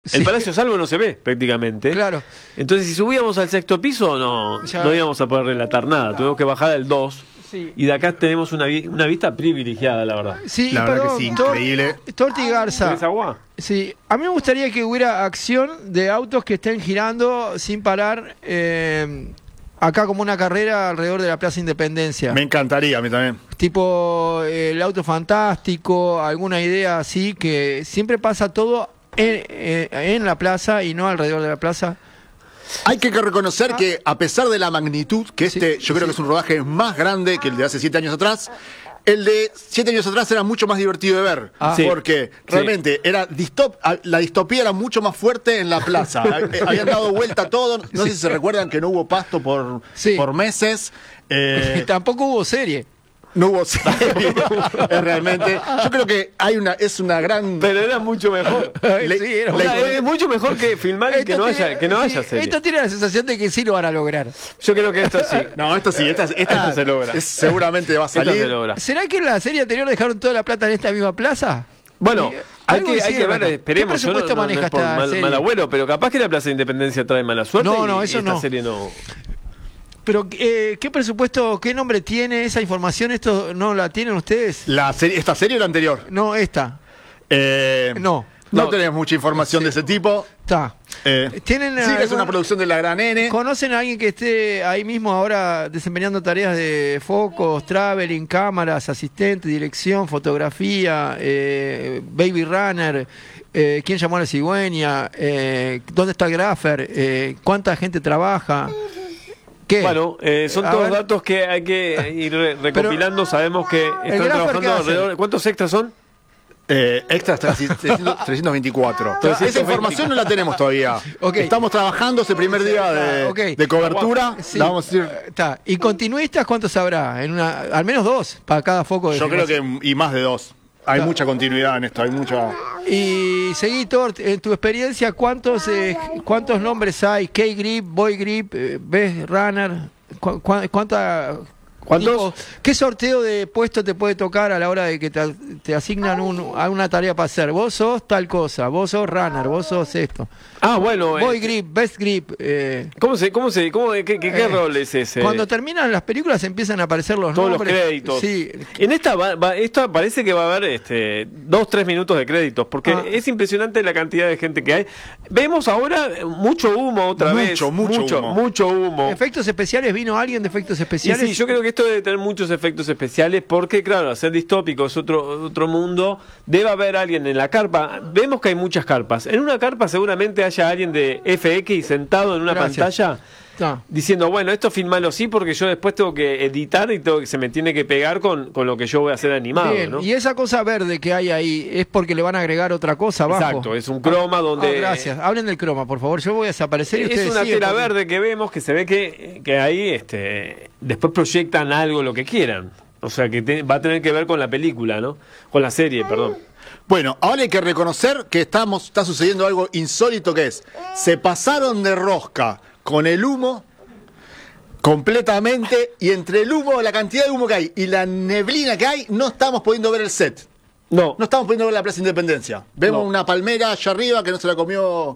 El Palacio Salvo no se ve prácticamente. Claro. Entonces, si subíamos al sexto piso, no íbamos a poder relatar nada. Tuvimos que bajar al 2. Sí. Y de acá tenemos una vista privilegiada, la verdad. Sí, La verdad que sí, increíble. Torti Garza. ¿Tenés agua? Sí, a mí me gustaría que hubiera acción de autos que estén girando sin parar acá como una carrera alrededor de la Plaza Independencia. Me encantaría, a mí también. Tipo el auto fantástico, alguna idea así, que siempre pasa todo en la plaza y no alrededor de la plaza. Hay que reconocer que a pesar de la magnitud, que yo creo que es un rodaje más grande que el de hace 7 años atrás, el de 7 años atrás era mucho más divertido de ver, porque realmente la distopía era mucho más fuerte en la plaza. Habían dado vuelta todo, no sé si se recuerdan que no hubo pasto por meses. Tampoco hubo serie. No hubo serie. Realmente. Yo creo que es una gran. Pero era mucho mejor. Es mucho mejor que filmar y que no haya serie. Esto tiene la sensación de que sí lo van a lograr. Yo creo que esto sí. No, esto sí. Esta se logra. Seguramente va a salir. Se logra. ¿Será que en la serie anterior dejaron toda la plata en esta misma plaza? Bueno, hay que ver, esperemos. ¿Qué presupuesto maneja esta serie? Mal abuelo, pero capaz que la Plaza de Independencia trae mala suerte. No, eso esta no. Serie no. Pero, ¿qué presupuesto, qué nombre tiene esa información? ¿Esto no la tienen ustedes? ¿Esta serie o la anterior? No, esta. No tenemos mucha información de ese tipo. Está. ¿Tienen sí, es una producción de la Gran N. ¿Conocen a alguien que esté ahí mismo ahora desempeñando tareas de focos, traveling, cámaras, asistente, dirección, fotografía, baby runner? ¿Quién llamó a la cigüeña? ¿Dónde está el grapher? ¿Cuánta gente trabaja? ¿Qué? Bueno, son todos datos que hay que ir recopilando. Sabemos que están trabajando alrededor. ¿Cuántos extras son? Extras 324. Esa información no la tenemos todavía. Estamos trabajando ese primer día de cobertura. Sí. La vamos a decir. ¿Y continuistas cuántos habrá? Al menos 2 para cada foco de Yo creo que y más de 2. Hay mucha continuidad en esto, hay mucha. Y seguí, Tort, en tu experiencia, ¿cuántos nombres hay? K-Grip, Boy Grip, Best Runner, ¿Cuántos? ¿Qué sorteo de puesto te puede tocar a la hora de que te asignan a una tarea para hacer? Vos sos tal cosa, vos sos runner, vos sos esto. Bueno. Boy Grip, Best Grip. ¿Qué rol es ese? Cuando terminan las películas empiezan a aparecer los todos nombres. Los créditos. Sí. En esta parece que va a haber 2-3 minutos de créditos, porque es impresionante la cantidad de gente que hay. Vemos ahora mucho humo otra vez. Mucho humo. ¿Efectos especiales? ¿Vino alguien de efectos especiales? Sí, yo creo que esto debe tener muchos efectos especiales, porque claro, hacer distópico es otro mundo. Debe haber alguien en la carpa. Vemos que hay muchas carpas. En una carpa seguramente haya alguien de FX sentado en una pantalla diciendo, bueno, esto filmalo así porque yo después tengo que editar y se me tiene que pegar con lo que yo voy a hacer animado. Bien, ¿no? y esa cosa verde que hay ahí es porque le van a agregar otra cosa abajo. Exacto, es un croma donde... gracias, hablen del croma, por favor, yo voy a desaparecer y ustedes es una siguen tela verde que vemos, que se ve que ahí después proyectan algo, lo que quieran. O sea, que va a tener que ver con la película, ¿no? Con la serie, perdón. Bueno, ahora hay que reconocer que está sucediendo algo insólito, que se pasaron de rosca con el humo completamente, y entre el humo, la cantidad de humo que hay y la neblina que hay, no estamos pudiendo ver el set. No estamos pudiendo ver la Plaza Independencia. Vemos una palmera allá arriba que no se la comió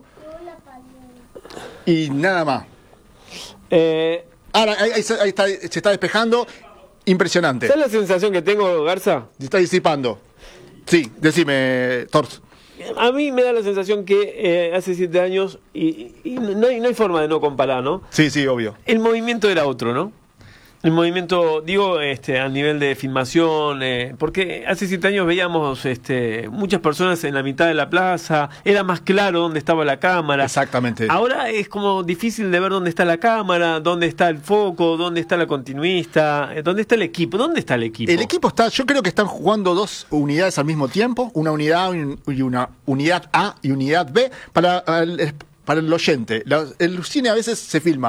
y nada más. Ahora ahí se está despejando. Impresionante. ¿Sabes la sensación que tengo, Garza? Se está disipando. Sí, decime, Tors. A mí me da la sensación que hace 7 años, y no hay forma de no comparar, ¿no? Sí, obvio. El movimiento era otro, ¿no? El movimiento, digo, a nivel de filmación, porque hace 7 años veíamos muchas personas en la mitad de la plaza, era más claro dónde estaba la cámara. Exactamente. Ahora es como difícil de ver dónde está la cámara, dónde está el foco, dónde está la continuista, dónde está el equipo. ¿Dónde está el equipo? El equipo yo creo que están jugando 2 unidades al mismo tiempo, una unidad y una unidad A y unidad B para el oyente. El cine a veces se filma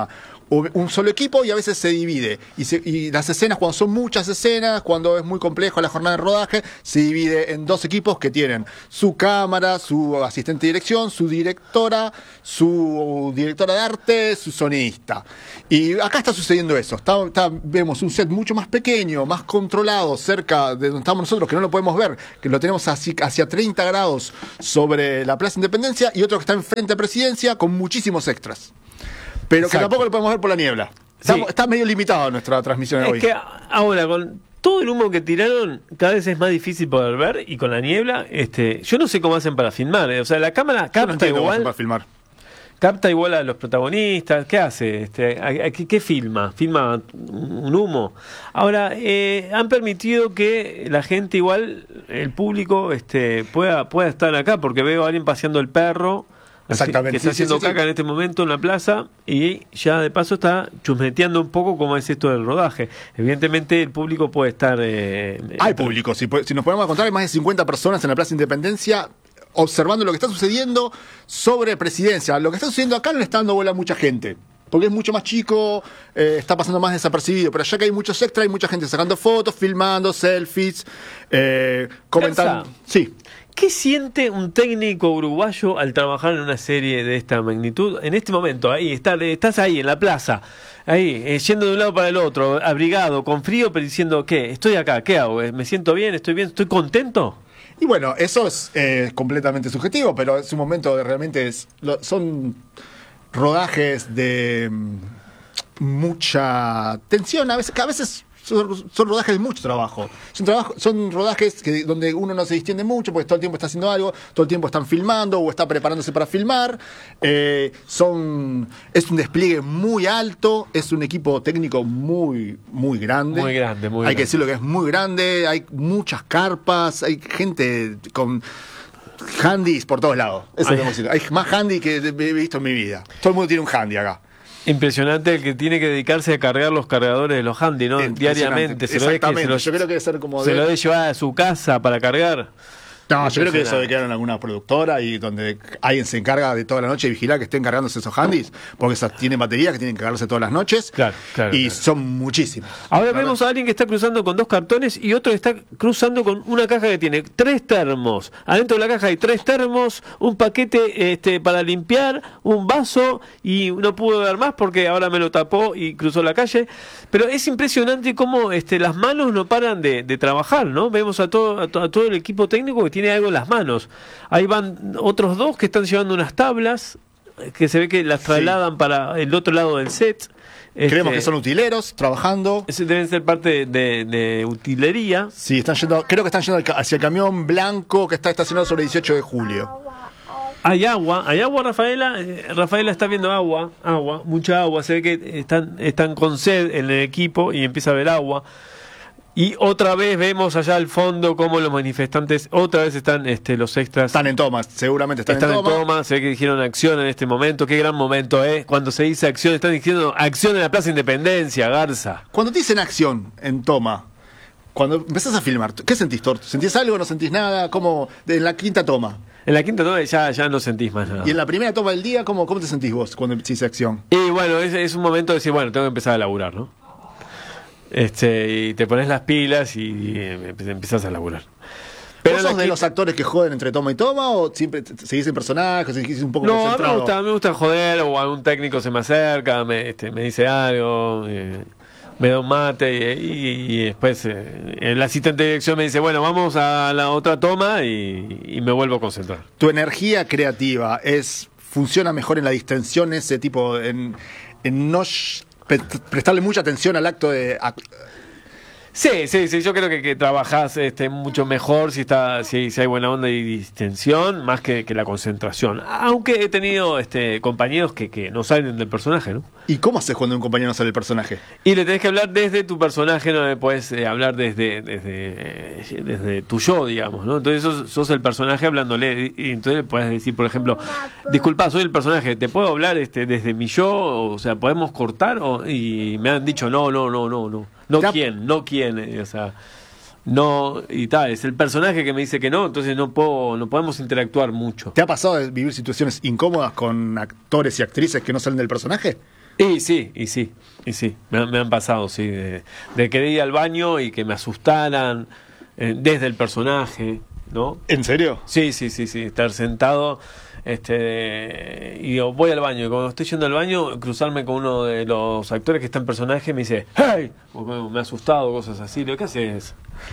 un solo equipo y a veces se divide. Y las escenas, cuando son muchas escenas, cuando es muy complejo la jornada de rodaje, se divide en 2 equipos que tienen su cámara, su asistente de dirección, su directora de arte, su sonidista. Y acá está sucediendo eso. Vemos un set mucho más pequeño, más controlado, cerca de donde estamos nosotros, que no lo podemos ver, que lo tenemos hacia 30 grados sobre la Plaza Independencia, y otro que está enfrente a Presidencia con muchísimos extras. Pero que tampoco lo podemos ver por la niebla. Está medio limitado nuestra transmisión de hoy. Es que ahora, con todo el humo que tiraron, cada vez es más difícil poder ver, y con la niebla, yo no sé cómo hacen para filmar. O sea, la cámara capta igual. Para filmar. Capta igual a los protagonistas. ¿Qué hace? ¿Qué filma? ¿Filma un humo? Ahora, han permitido que la gente igual, el público, pueda estar acá, porque veo a alguien paseando el perro. Exactamente. Que está haciendo caca en este momento en la plaza, y ya de paso está chusmeteando un poco cómo es esto del rodaje. Evidentemente el público puede estar... Hay público, si nos podemos contar, hay más de 50 personas en la Plaza Independencia observando lo que está sucediendo sobre Presidencia. Lo que está sucediendo acá no le está dando bola a mucha gente, porque es mucho más chico, está pasando más desapercibido. Pero allá que hay muchos extras, hay mucha gente sacando fotos, filmando, selfies, comentando. Garza, sí. ¿Qué siente un técnico uruguayo al trabajar en una serie de esta magnitud? En este momento, estás ahí en la plaza, ahí, yendo de un lado para el otro, abrigado, con frío, pero diciendo, ¿qué? Estoy acá, ¿qué hago? ¿Me siento bien? ¿Estoy contento? Y bueno, eso es completamente subjetivo, pero es un momento de realmente son rodajes de mucha tensión, a veces son rodajes de mucho trabajo. Son rodajes donde uno no se distiende mucho, porque todo el tiempo está haciendo algo, todo el tiempo están filmando o está preparándose para filmar. Es un despliegue muy alto, es un equipo técnico muy, muy grande. Muy grande. Hay que decirlo que es muy grande, hay muchas carpas, hay gente con handys por todos lados. Eso debemos decir. Hay más handy que he visto en mi vida. Todo el mundo tiene un handy acá. Impresionante el que tiene que dedicarse a cargar los cargadores de los handy, ¿no? Diariamente. Exactamente. Yo creo que debe ser como... Se lo debe llevar a su casa para cargar. No, yo creo que eso debe quedar en alguna productora y donde alguien se encarga de toda la noche de vigilar que estén cargándose esos handys, porque esas tienen baterías que tienen que cargarse todas las noches. Claro. Son muchísimos. Ahora vemos a alguien que está cruzando con 2 cartones y otro que está cruzando con una caja que tiene 3 termos. Adentro de la caja hay 3 termos, un paquete para limpiar, un vaso, y no pudo ver más porque ahora me lo tapó y cruzó la calle. Pero es impresionante cómo las manos no paran de trabajar, ¿no? Vemos a todo el equipo técnico que tiene algo en las manos. Ahí van otros 2 que están llevando unas tablas que se ve que las trasladan para el otro lado del set. Creemos que son utileros trabajando. Deben ser parte de utilería. Sí, creo que están yendo hacia el camión blanco que está estacionado sobre 18 de julio. Hay agua, Rafaela está viendo agua, mucha agua. Se ve que están con sed en el equipo y empieza a haber agua. Y otra vez vemos allá al fondo cómo los manifestantes, otra vez están los extras. Están en toma, seguramente están en toma. Se ve que dijeron acción en este momento. Qué gran momento, cuando se dice acción, están diciendo acción en la Plaza Independencia, Garza. Cuando te dicen acción en toma, cuando empezás a filmar, ¿qué sentís, Torto? ¿Sentís algo, no sentís nada? ¿Cómo en la quinta toma? En la quinta toma ya no sentís más nada. ¿Y en la primera toma del día, cómo te sentís vos cuando decís acción? Y bueno, es un momento de decir, bueno, tengo que empezar a laburar, ¿no? Y te pones las pilas y empezás a laburar. Pero ¿vos sos de los actores que joden entre toma y toma o siempre seguís en personajes, seguís un poco concentrado? No, me gusta joder, o algún técnico se me acerca, me dice algo, me da un mate y después el asistente de dirección me dice, bueno, vamos a la otra toma y me vuelvo a concentrar. ¿Tu energía creativa funciona mejor en la distensión, ese tipo, en no prestarle mucha atención al acto de... Sí, yo creo que trabajás mucho mejor si hay buena onda y distensión, más que la concentración. Aunque he tenido compañeros que no salen del personaje, ¿no? ¿Y cómo haces cuando un compañero no sale del personaje? Y le tenés que hablar desde tu personaje, no le podés hablar desde tu yo, digamos, ¿no? Entonces sos el personaje hablándole, y entonces le podés decir, por ejemplo, disculpa, soy el personaje, ¿te puedo hablar desde mi yo? O sea, ¿podemos cortar? Y me han dicho, no. No quién, o sea, no, y tal, es el personaje que me dice que no, entonces no podemos interactuar mucho. ¿Te ha pasado de vivir situaciones incómodas con actores y actrices que no salen del personaje? Y sí. Me han pasado, sí, de querer ir al baño y que me asustaran desde el personaje, ¿no? ¿En serio? Sí, estar sentado y digo, voy al baño, y cuando estoy yendo al baño, cruzarme con uno de los actores que está en personaje, me dice, ¡hey! Me ha asustado, cosas así. Le digo, ¿qué haces?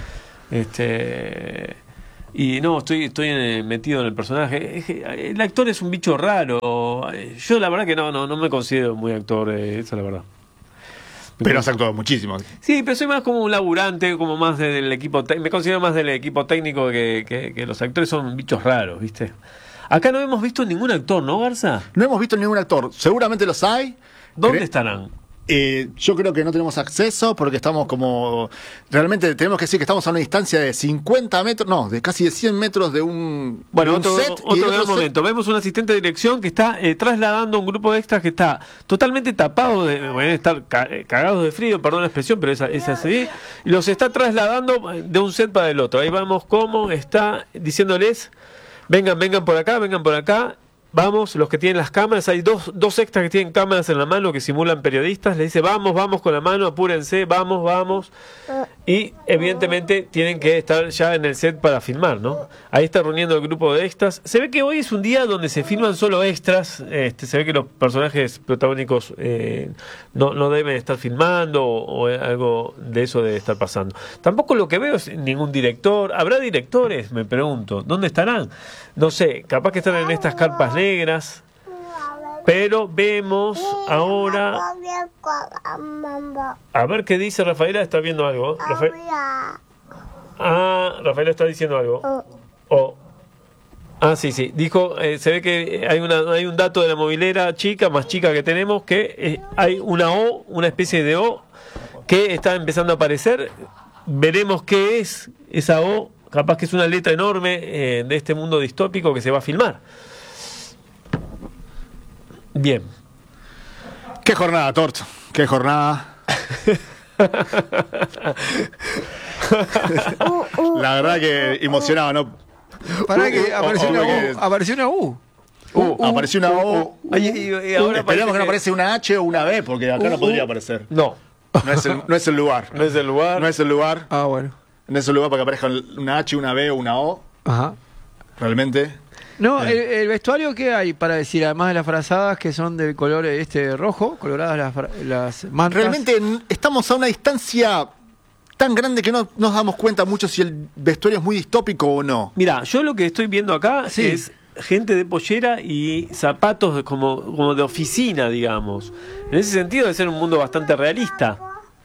Y no, estoy metido en el personaje. El actor es un bicho raro. Yo la verdad que no me considero muy actor, esa es la verdad. Pero has actuado muchísimo. Sí, pero soy más como un laburante, como más del equipo me considero más del equipo técnico que los actores son bichos raros, ¿viste? Acá no hemos visto ningún actor, ¿no, Garza? No hemos visto ningún actor. Seguramente los hay. ¿Dónde estarán? Yo creo que no tenemos acceso porque estamos como... Realmente tenemos que decir que estamos a una distancia de 50 metros, no, de casi de 100 metros de un, bueno, de un set. Otro gran momento. Vemos un asistente de dirección que está trasladando un grupo de extras que está totalmente tapado, estar cagados de frío, perdón la expresión, pero es así, y los está trasladando de un set para el otro. Ahí vamos cómo está diciéndoles, vengan por acá. Vamos, los que tienen las cámaras, hay dos extras que tienen cámaras en la mano que simulan periodistas, le dice vamos con la mano, apúrense, vamos. Y evidentemente tienen que estar ya en el set para filmar, ¿no? Ahí está reuniendo el grupo de extras. Se ve que hoy es un día donde se filman solo extras, se ve que los personajes protagónicos no deben estar filmando o algo de eso debe estar pasando. Tampoco lo que veo es ningún director. ¿Habrá directores? Me pregunto. ¿Dónde estarán? No sé, capaz que están en estas carpas negras, pero vemos ahora a ver qué dice Rafaela. Está viendo algo. Rafaela está diciendo algo. Sí, dijo, se ve que hay un dato de la movilera más chica que tenemos, que hay una especie de O que está empezando a aparecer. Veremos qué es esa O. Capaz que es una letra enorme de este mundo distópico que se va a filmar. Bien. Qué jornada, Tort. Qué jornada. La verdad que emocionado, ¿no? Pará que apareció una U. Apareció una U. Apareció una O. Y ahora esperemos que no aparece una H o una B, porque acá no podría aparecer. No. No es el lugar. No es el lugar. No es el lugar. Bueno. No es el lugar para que aparezca una H, una B o una O. Ajá. Realmente. No, el vestuario que hay para decir, además de las frazadas que son del color rojo, coloradas las mantas. Realmente estamos a una distancia tan grande que no nos damos cuenta mucho si el vestuario es muy distópico o no. Mira, yo lo que estoy viendo acá es gente de pollera y zapatos como de oficina, digamos. En ese sentido debe ser un mundo bastante realista.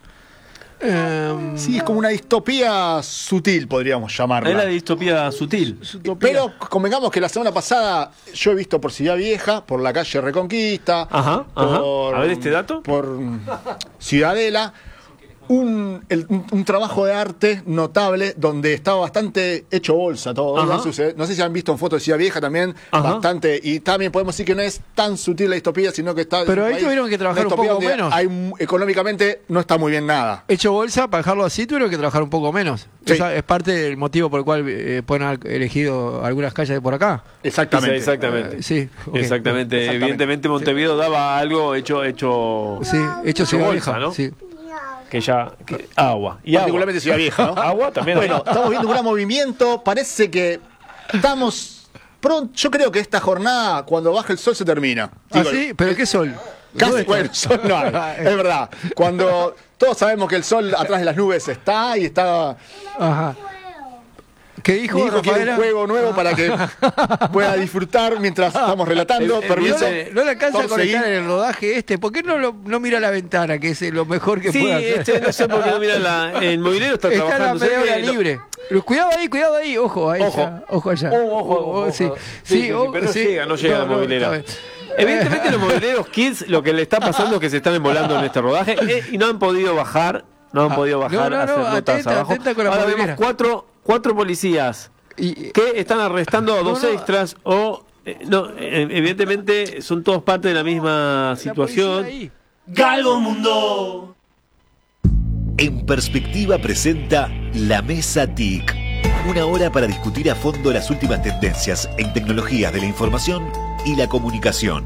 Sí, es como una distopía sutil, podríamos llamarla. Es la distopía sutil. Pero convengamos que la semana pasada yo he visto por Ciudad Vieja, por la calle Reconquista, a ver este dato, por Ciudadela, un trabajo de arte notable donde estaba bastante hecho bolsa todo. No sé si han visto en fotos de Ciudad Vieja también, bastante, y también podemos decir que no es tan sutil la distopía, sino que está... Pero ahí tuvieron que trabajar un poco menos. Económicamente no está muy bien nada. Hecho bolsa, para dejarlo así, tuvieron que trabajar un poco menos. Sí. Esa es parte del motivo por el cual pueden haber elegido algunas calles de por acá. Exactamente. Exactamente. Evidentemente Montevideo daba algo hecho Ciudad Vieja, ¿no? Sí. Agua. Y particularmente Ciudad Vieja, ¿no? Agua también. Bueno, estamos viendo un gran movimiento. Parece que estamos pronto. Yo creo que esta jornada, cuando baja el sol, se termina. Sí, pero ¿qué sol? Casi, bueno, sol no hay. Es verdad. Cuando todos sabemos que el sol atrás de las nubes está y está. Ajá. ¿Qué dijo que es un juego nuevo para que pueda disfrutar mientras estamos relatando. No le alcanza a conectar en el rodaje ¿Por qué no mira la ventana, que es lo mejor que puede hacer? No sé por qué no mira el movilero está trabajando. Está la media hora libre. Cuidado ahí, ojo allá. Ojo. Sí, pero no llega la movilera. Evidentemente los mobileros kids lo que le está pasando es que se están envolando en este rodaje y no han podido bajar. A hacer notas abajo. Ahora vemos cuatro policías que están arrestando a dos extras evidentemente son todos parte de la misma situación. Galgo Mundo. En Perspectiva presenta La Mesa TIC. Una hora para discutir a fondo las últimas tendencias en tecnologías de la información y la comunicación.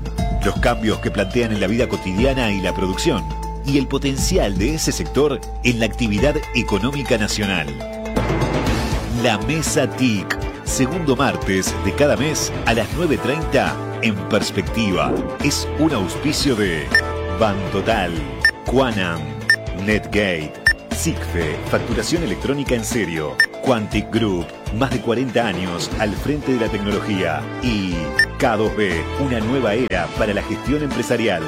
los cambios que plantean en la vida cotidiana y la producción, y el potencial de ese sector en la actividad económica nacional. La Mesa TIC, segundo martes de cada mes a las 9:30 en Perspectiva. Es un auspicio de Bantotal, Quanam, Netgate, SIGFE, facturación electrónica en serio, Quantic Group, más de 40 años al frente de la tecnología, y K2B, una nueva era para la gestión empresarial.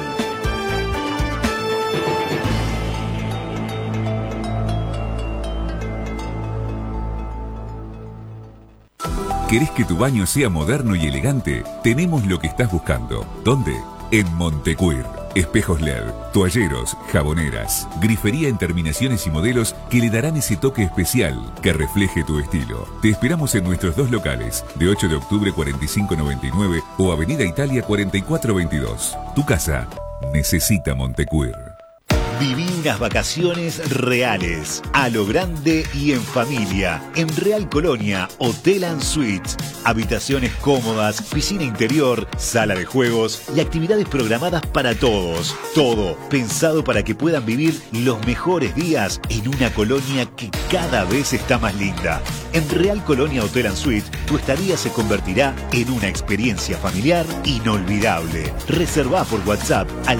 ¿Querés que tu baño sea moderno y elegante? Tenemos lo que estás buscando. ¿Dónde? En Montecuir. Espejos LED, toalleros, jaboneras, grifería en terminaciones y modelos que le darán ese toque especial que refleje tu estilo. Te esperamos en nuestros 2 locales, de 8 de octubre 4599 o Avenida Italia 4422. Tu casa necesita Montecuir. Viví unas vacaciones reales, a lo grande y en familia, en Real Colonia, Hotel & Suites. Habitaciones cómodas, piscina interior, sala de juegos y actividades programadas para todos. Todo pensado para que puedan vivir los mejores días en una colonia que cada vez está más linda. En Real Colonia Hotel & Suites, tu estadía se convertirá en una experiencia familiar inolvidable. Reservá por WhatsApp al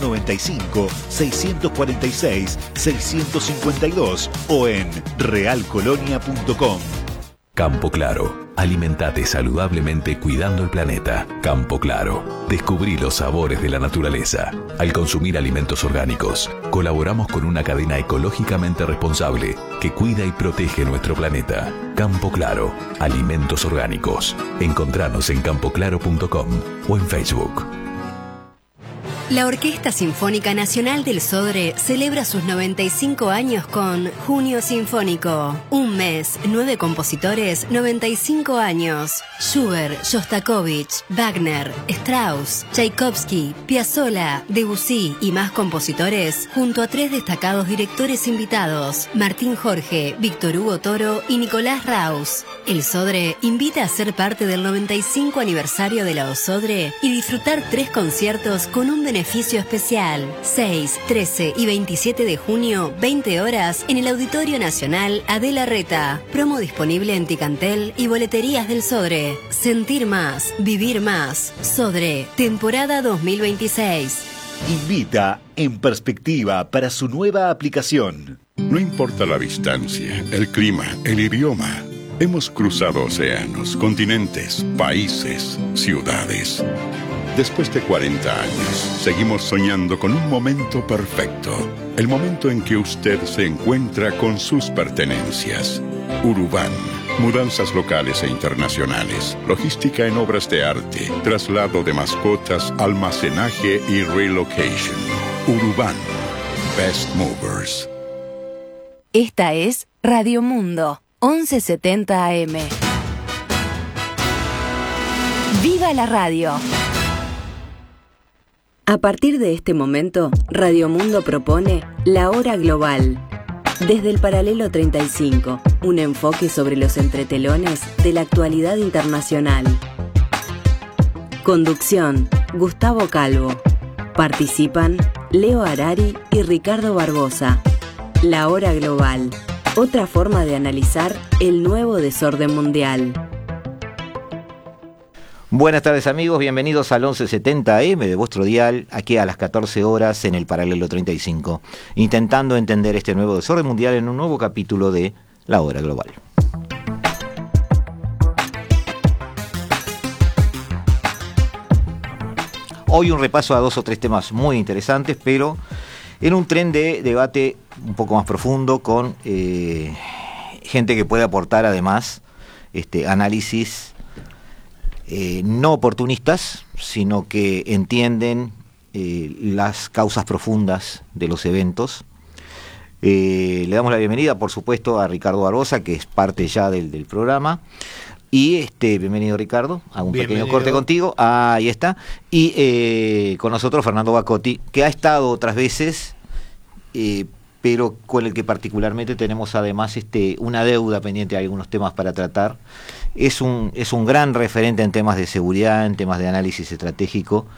095-646-652 o en realcolonia.com. Campo Claro. Alimentate saludablemente cuidando el planeta. Campo Claro. Descubrí los sabores de la naturaleza. Al consumir alimentos orgánicos, colaboramos con una cadena ecológicamente responsable que cuida y protege nuestro planeta. Campo Claro. Alimentos orgánicos. Encontranos en campoclaro.com o en Facebook. La Orquesta Sinfónica Nacional del Sodre celebra sus 95 años con Junio Sinfónico. Un mes, 9 compositores, 95 años. Schubert, Shostakovich, Wagner, Strauss, Tchaikovsky, Piazzolla, Debussy y más compositores, junto a 3 destacados directores invitados, Martín Jorge, Víctor Hugo Toro y Nicolás Raus. El Sodre invita a ser parte del 95 aniversario de la OSODRE y disfrutar 3 conciertos con un beneficio especial. 6, 13 y 27 de junio, 20 horas, en el Auditorio Nacional Adela Reta. Promo disponible en Ticantel y boleterías del Sodre. Sentir más, vivir más. Sodre, temporada 2026. Invita en Perspectiva para su nueva aplicación. No importa la distancia, el clima, el idioma. Hemos cruzado océanos, continentes, países, ciudades. Después de 40 años, seguimos soñando con un momento perfecto. El momento en que usted se encuentra con sus pertenencias. Urubán. Mudanzas locales e internacionales. Logística en obras de arte. Traslado de mascotas, almacenaje y relocation. Urubán. Best Movers. Esta es Radio Mundo. 1170 AM. ¡Viva la radio! A partir de este momento, Radio Mundo propone La Hora Global. Desde el paralelo 35, un enfoque sobre los entretelones de la actualidad internacional. Conducción, Gustavo Calvo. Participan Leo Harari y Ricardo Barbosa. La Hora Global. Otra forma de analizar el nuevo desorden mundial. Buenas tardes amigos, bienvenidos al 1170 AM de vuestro dial, aquí a las 14 horas en el paralelo 35, intentando entender este nuevo desorden mundial en un nuevo capítulo de La Hora Global. Hoy un repaso a 2 o 3 temas muy interesantes, pero en un tren de debate un poco más profundo con gente que puede aportar además análisis no oportunistas, sino que entienden las causas profundas de los eventos. Le damos la bienvenida, por supuesto, a Ricardo Barbosa, que es parte ya del programa. Y bienvenido Ricardo, hago un pequeño corte contigo, ahí está, y con nosotros Fernando Bacotti, que ha estado otras veces, pero con el que particularmente tenemos además una deuda pendiente, hay algunos temas para tratar. Es un gran referente en temas de seguridad, en temas de análisis estratégico,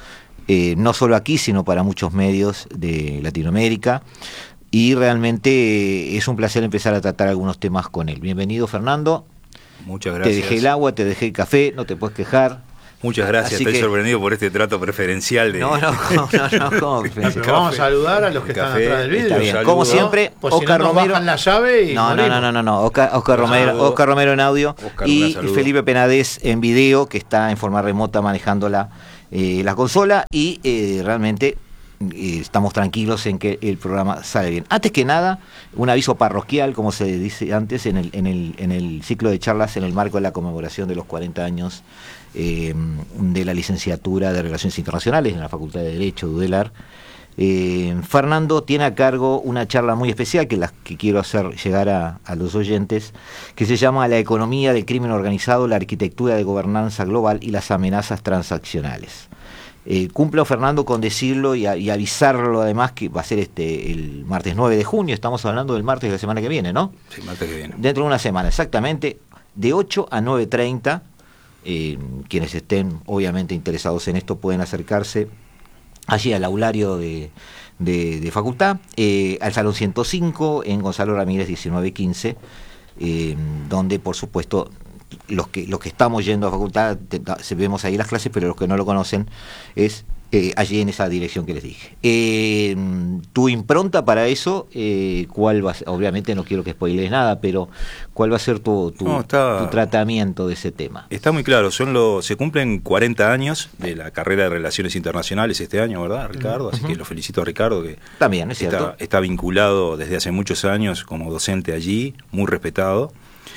no solo aquí, sino para muchos medios de Latinoamérica. Y realmente es un placer empezar a tratar algunos temas con él. Bienvenido, Fernando. Muchas gracias. Te dejé el agua, te dejé el café, no te puedes quejar. Muchas gracias, Así estoy que... sorprendido por este trato preferencial de... No, vamos a saludar a los que están atrás del vidrio. Está bien. Como siempre, pues Oscar si no, Romero. Bajan la llave y No. Oscar Romero en audio. Oscar, y Felipe Penades en video, que está en forma remota manejando la consola. Y realmente estamos tranquilos en que el programa sale bien. Antes que nada, un aviso parroquial, como se dice antes, en el ciclo de charlas en el marco de la conmemoración de los 40 años de la licenciatura de Relaciones Internacionales en la Facultad de Derecho de UDELAR. Fernando tiene a cargo una charla muy especial que quiero hacer llegar a los oyentes, que se llama La economía del crimen organizado, la arquitectura de gobernanza global y las amenazas transaccionales. Cumplo, Fernando, con decirlo y avisarlo además que va a ser el martes 9 de junio, estamos hablando del martes de la semana que viene, ¿no? Sí, martes que viene. Dentro de una semana, exactamente, de 8 a 9:30, quienes estén obviamente interesados en esto pueden acercarse allí al aulario de facultad, al Salón 105 en Gonzalo Ramírez 1915, donde por supuesto los que estamos yendo a facultad vemos ahí las clases, pero los que no lo conocen es allí en esa dirección que les dije. Tu impronta para eso, ¿cuál va a ser? Obviamente no quiero que spoilees nada, pero ¿cuál va a ser tu tratamiento de ese tema? Está muy claro, se cumplen 40 años de la carrera de Relaciones Internacionales este año, ¿verdad, Ricardo? Así que lo felicito a Ricardo, que también es cierto. Está vinculado desde hace muchos años como docente allí, muy respetado.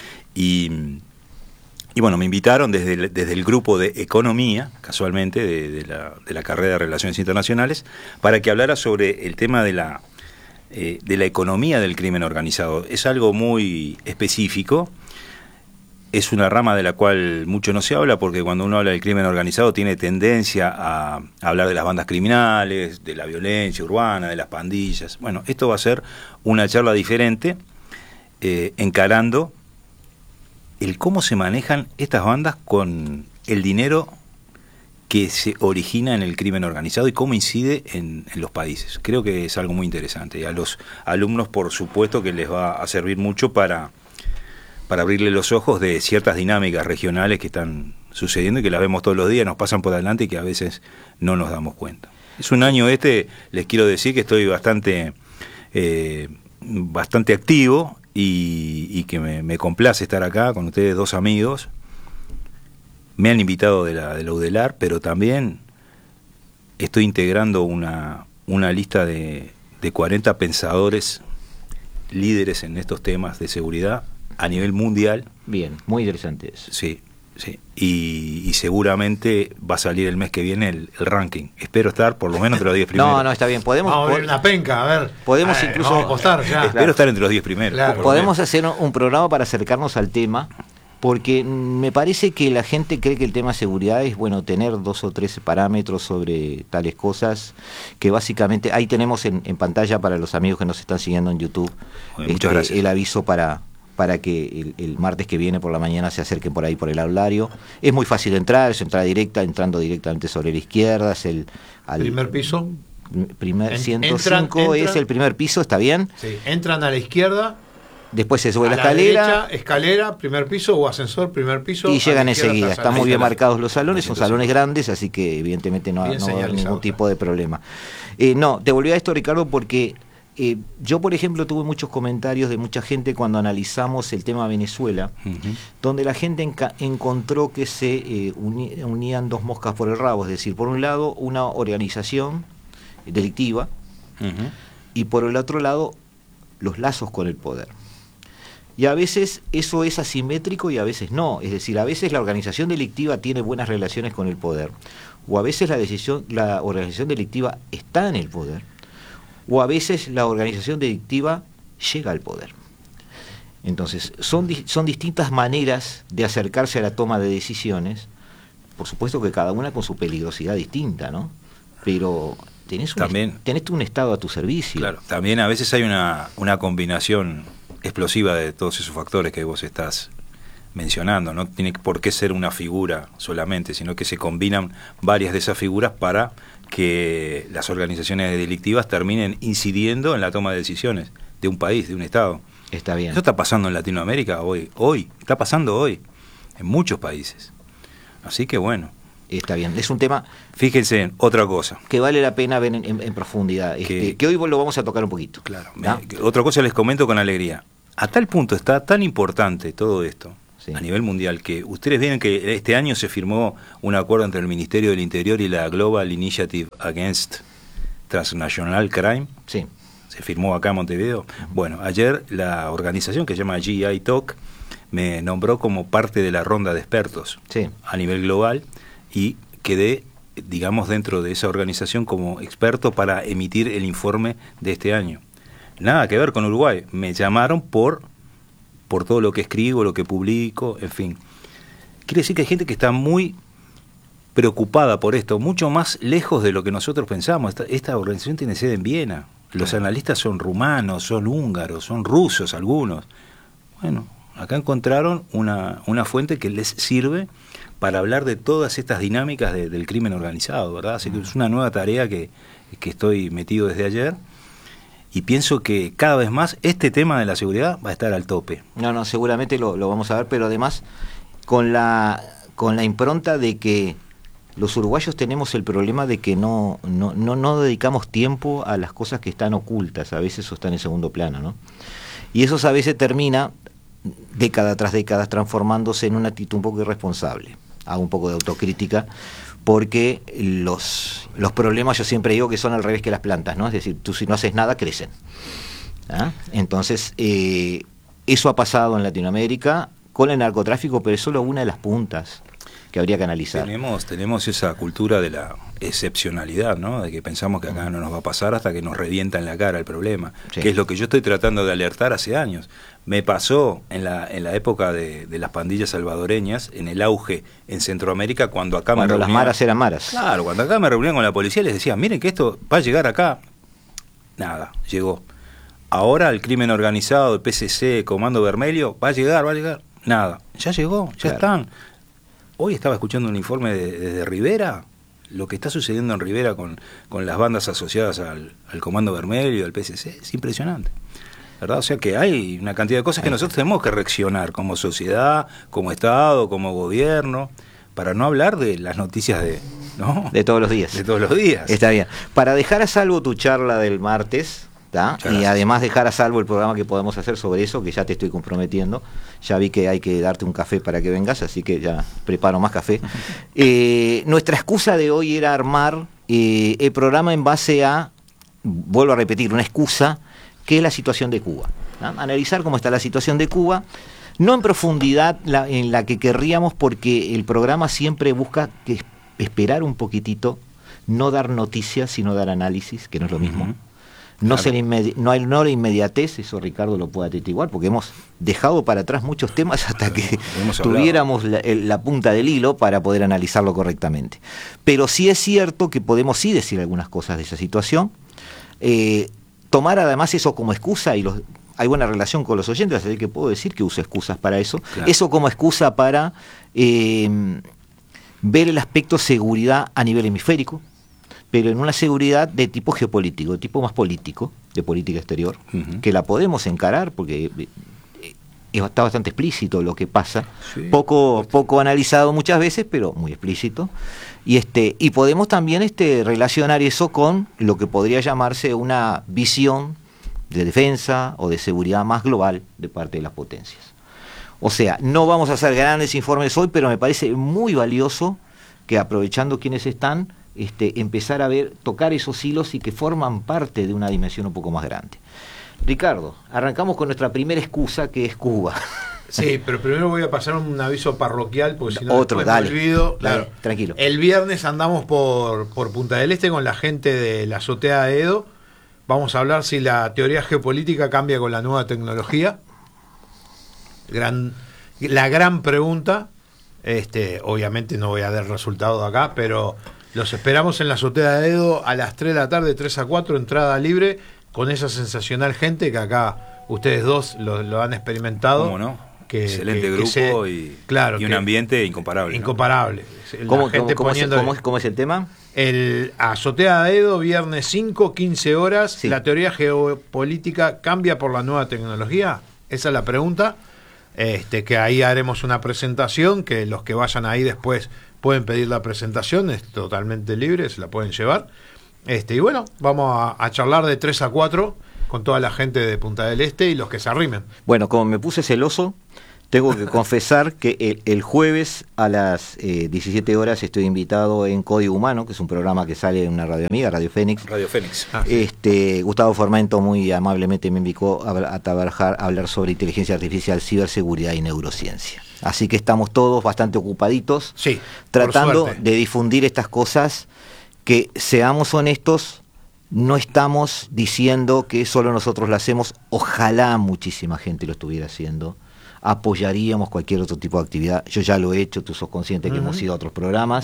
Y bueno, me invitaron desde el grupo de Economía, casualmente, de la carrera de Relaciones Internacionales, para que hablara sobre el tema de la economía del crimen organizado. Es algo muy específico, es una rama de la cual mucho no se habla, porque cuando uno habla del crimen organizado tiene tendencia a hablar de las bandas criminales, de la violencia urbana, de las pandillas. Bueno, esto va a ser una charla diferente, encarando el cómo se manejan estas bandas con el dinero que se origina en el crimen organizado y cómo incide en los países. Creo que es algo muy interesante. Y a los alumnos, por supuesto, que les va a servir mucho para abrirle los ojos de ciertas dinámicas regionales que están sucediendo y que las vemos todos los días, nos pasan por delante y que a veces no nos damos cuenta. Es un año les quiero decir que estoy bastante activo, y que me complace estar acá con ustedes, dos amigos. Me han invitado de la UDELAR, pero también estoy integrando una lista de 40 pensadores líderes en estos temas de seguridad a nivel mundial. Bien, muy interesante eso. Sí. Y seguramente va a salir el mes que viene el ranking. Espero estar por lo menos entre los 10 primeros. No, está bien. Vamos a ver una penca, a ver. Podemos incluso... Vamos a apostar ya. Espero estar entre los 10 primeros. Claro, podemos hacer un programa para acercarnos al tema, porque me parece que la gente cree que el tema seguridad es, bueno, tener 2 o 3 parámetros sobre tales cosas, que básicamente... Ahí tenemos en pantalla para los amigos que nos están siguiendo en YouTube, muchas gracias. El aviso para que el martes que viene por la mañana se acerquen por ahí por el aulario. Es muy fácil de entrar, es entrada directa, entrando directamente sobre la izquierda, es primer piso. 105 es el primer piso, ¿está bien? Sí, entran a la izquierda. Después se sube la escalera. Derecha, escalera, primer piso o ascensor, primer piso. Y llegan enseguida. Están muy bien marcados los salones, son salones grandes, así que evidentemente no va a haber ningún tipo de problema. Te volví a esto, Ricardo, porque... yo, por ejemplo, tuve muchos comentarios de mucha gente cuando analizamos el tema Venezuela, donde la gente encontró que se unían dos moscas por el rabo, es decir, por un lado una organización delictiva y por el otro lado los lazos con el poder. Y a veces eso es asimétrico y a veces no, es decir, a veces la organización delictiva tiene buenas relaciones con el poder, o a veces la organización delictiva está en el poder, o a veces la organización delictiva llega al poder. Entonces, son distintas maneras de acercarse a la toma de decisiones, por supuesto que cada una con su peligrosidad distinta, ¿no? Pero tenés un Estado a tu servicio. Claro, también a veces hay una combinación explosiva de todos esos factores que vos estás mencionando. No tiene por qué ser una figura solamente, sino que se combinan varias de esas figuras para que las organizaciones delictivas terminen incidiendo en la toma de decisiones de un país, de un Estado. Está bien. Eso está pasando en Latinoamérica hoy, está pasando hoy, en muchos países. Así que bueno. Está bien, es un tema... Fíjense en otra cosa. Que vale la pena ver en profundidad, que hoy lo vamos a tocar un poquito. Claro. Otra cosa les comento con alegría. A tal punto está tan importante todo esto, a nivel mundial, que ustedes ven que este año se firmó un acuerdo entre el Ministerio del Interior y la Global Initiative Against Transnational Crime. Sí. Se firmó acá en Montevideo. Bueno, ayer la organización que se llama GI Talk me nombró como parte de la ronda de expertos a nivel global y quedé, digamos, dentro de esa organización como experto para emitir el informe de este año. Nada que ver con Uruguay. Me llamaron por todo lo que escribo, lo que publico, en fin. Quiere decir que hay gente que está muy preocupada por esto, mucho más lejos de lo que nosotros pensamos. Esta organización tiene sede en Viena. Los analistas son rumanos, son húngaros, son rusos algunos. Bueno, acá encontraron una fuente que les sirve para hablar de todas estas dinámicas del crimen organizado, ¿verdad? Así que es una nueva tarea que estoy metido desde ayer. Y pienso que cada vez más este tema de la seguridad va a estar al tope. No, seguramente lo vamos a ver, pero además con la impronta de que los uruguayos tenemos el problema de que no dedicamos tiempo a las cosas que están ocultas, a veces o están en segundo plano, ¿no? Y eso a veces termina, década tras década, transformándose en una actitud un poco irresponsable. Hago un poco de autocrítica, porque los problemas yo siempre digo que son al revés que las plantas, ¿no? Es decir, tú si no haces nada, crecen. ¿Ah? Entonces, eso ha pasado en Latinoamérica con el narcotráfico, pero es solo una de las puntas que habría que analizar. Tenemos esa cultura de la excepcionalidad, ¿no? De que pensamos que acá no nos va a pasar hasta que nos revienta en la cara el problema, que es lo que yo estoy tratando de alertar hace años. Me pasó en la época de las pandillas salvadoreñas, en el auge en Centroamérica, cuando las maras eran maras. Claro, cuando acá me reunían con la policía les decía, miren que esto va a llegar acá. Nada, llegó. Ahora el crimen organizado, el PCC, Comando Vermelho, va a llegar. Nada, ya llegó, ya están. Hoy estaba escuchando un informe desde Rivera, lo que está sucediendo en Rivera con las bandas asociadas al Comando Vermelho, al PCC, es impresionante, ¿verdad? O sea que hay una cantidad de cosas que nosotros tenemos que reaccionar como sociedad, como Estado, como gobierno, para no hablar de las noticias de todos los días. De todos los días. Está bien. Para dejar a salvo tu charla del martes, y además dejar a salvo el programa que podemos hacer sobre eso, que ya te estoy comprometiendo. Ya vi que hay que darte un café para que vengas, así que ya preparo más café. Nuestra excusa de hoy era armar el programa en base a, vuelvo a repetir, una excusa, que es la situación de Cuba. Analizar cómo está la situación de Cuba, no en profundidad en la que querríamos, porque el programa siempre busca esperar un poquitito, no dar noticias, sino dar análisis, que no es lo mismo. No hay la inmediatez, eso Ricardo lo puede atestiguar, porque hemos dejado para atrás muchos temas hasta que tuviéramos la punta del hilo para poder analizarlo correctamente. Pero sí es cierto que podemos sí decir algunas cosas de esa situación, tomar además eso como excusa, y hay buena relación con los oyentes, así que puedo decir que uso excusas para eso, eso como excusa para ver el aspecto seguridad a nivel hemisférico, pero en una seguridad de tipo geopolítico, de tipo más político, de política exterior, que la podemos encarar, porque está bastante explícito lo que pasa, poco analizado muchas veces, pero muy explícito, y podemos también relacionar eso con lo que podría llamarse una visión de defensa o de seguridad más global de parte de las potencias. O sea, no vamos a hacer grandes informes hoy, pero me parece muy valioso que, aprovechando quienes están, empezar a tocar esos hilos y que forman parte de una dimensión un poco más grande. Ricardo, arrancamos con nuestra primera excusa, que es Cuba. Sí, pero primero voy a pasar un aviso parroquial, porque si no me olvido. Dale, tranquilo. El viernes andamos por Punta del Este con la gente de la azotea de Edo. Vamos a hablar si la teoría geopolítica cambia con la nueva tecnología. La gran pregunta. Obviamente no voy a dar resultado acá, pero los esperamos en la azotea de Edo a las 3 de la tarde, 3 a 4, entrada libre, con esa sensacional gente que acá ustedes dos lo han experimentado. ¿Cómo no? Excelente grupo y un ambiente incomparable. Incomparable. ¿Cómo es el tema? El Azotea de Edo, viernes 5, 15 horas. Sí. ¿La teoría geopolítica cambia por la nueva tecnología? Esa es la pregunta. Que ahí haremos una presentación, que los que vayan ahí después pueden pedir la presentación, es totalmente libre, se la pueden llevar. Y bueno, vamos a charlar de 3 a 4 con toda la gente de Punta del Este y los que se arrimen. Bueno, como me puse celoso, tengo que confesar que el jueves a las 17 horas estoy invitado en Código Humano, que es un programa que sale en una radio amiga, Radio Fénix. Radio Fénix. Gustavo Formento muy amablemente me invitó a trabajar, a hablar sobre inteligencia artificial, ciberseguridad y neurociencia. Así que estamos todos bastante ocupaditos, sí, tratando de difundir estas cosas, que seamos honestos, no estamos diciendo que solo nosotros lo hacemos, ojalá muchísima gente lo estuviera haciendo. Apoyaríamos cualquier otro tipo de actividad. Yo ya lo he hecho, tú sos consciente que hemos ido a otros programas,